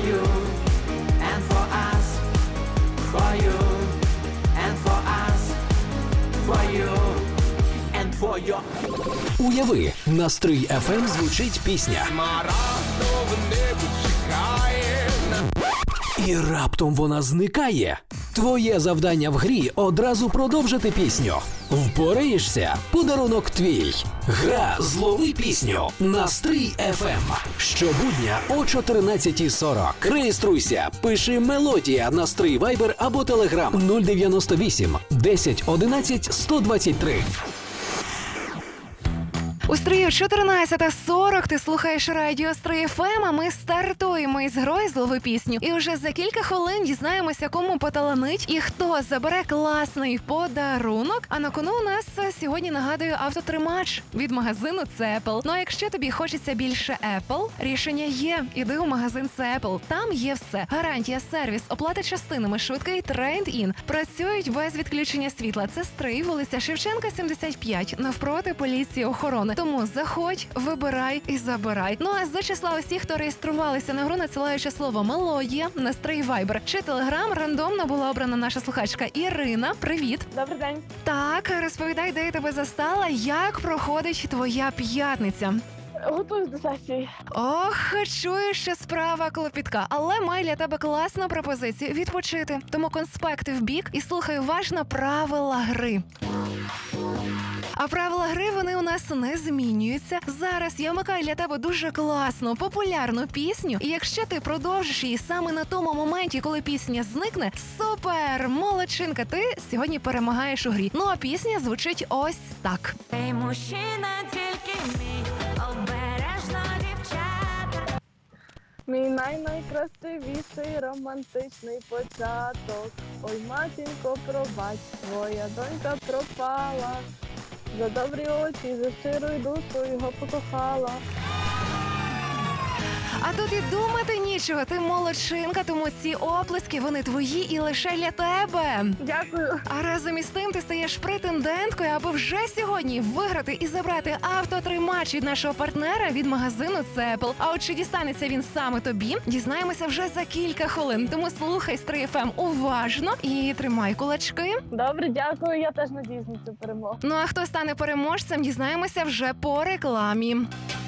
you, and for us, for you, and for us, for you, and for your. Уяви, на Стрий FM звучить пісня. І раптом вона зникає. Твоє завдання в грі – одразу продовжити пісню. Впораєшся? Подарунок твій. Гра «Злови пісню» на Стрий FM. Щобудня о 14:40. Реєструйся, пиши «Мелодія» на Стрий Viber або Telegram 098 10 11 123. У Стрию 14:40, ти слухаєш радіо Стрий ФМ, а ми стартуємо із грою «Злови пісню». І вже за кілька хвилин дізнаємося, кому поталанить і хто забере класний подарунок. А на кону у нас сьогодні, нагадую, автотримач від магазину «Це-Apple». Ну а якщо тобі хочеться більше Apple, рішення є. Іди у магазин «Це-Apple». Там є все. Гарантія, сервіс, оплата частинами, швидкий трейд-ін. Працюють без відключення світла. Це Стрий, вулиця Шевченка, 75, навпроти поліції охорони. Тому заходь, вибирай і забирай. Ну а з числа усіх, хто реєструвалися на гру, надсилаючи слово «Мелодія» на Стрий Viber чи Telegram, рандомно була обрана наша слухачка Ірина. Привіт! Добрий день. Так, розповідай, де я тебе застала, як проходить твоя п'ятниця. Готуюсь до сесії. Ох, чую, що справа клопітка, але маю для тебе класну пропозицію – відпочити. Тому конспекти вбік і слухай уважно правила гри. А правила гри, вони у нас не змінюються. Зараз я вмикаю для тебе дуже класну, популярну пісню. І якщо ти продовжиш її саме на тому моменті, коли пісня зникне, супер, молодчинка, ти сьогодні перемагаєш у грі. Ну а пісня звучить ось так. Ти мужчина, тільки мій, обережно, дівчата. Мій найкрасивіший романтичний початок. Ой, матінко, пробач, твоя донька пропала. За добрі очі, за щиру душу його покохала. А тут і думати нічого, ти молодчинка, тому ці оплески, вони твої і лише для тебе. Дякую. А разом із тим ти стаєш претенденткою, аби вже сьогодні виграти і забрати автотримач від нашого партнера від магазину «Це-Apple». А от чи дістанеться він саме тобі, дізнаємося вже за кілька хвилин. Тому слухай Стрий ФМ уважно і тримай кулачки. Добре, дякую. Я теж надіюсь на цю перемогу. Ну а хто стане переможцем, дізнаємося вже по рекламі.